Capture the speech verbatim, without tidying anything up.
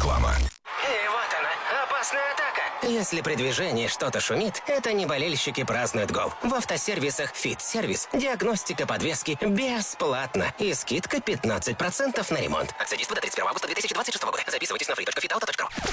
Реклама. И вот она, опасная атака. Если при движении что-то шумит, это не болельщики празднуют гол. В автосервисах «Фит-сервис» диагностика подвески бесплатна и скидка пятнадцать процентов на ремонт. Акция действует до тридцать первого августа две тысячи двадцать шестого года. Записывайтесь на free точка fit auto точка ru.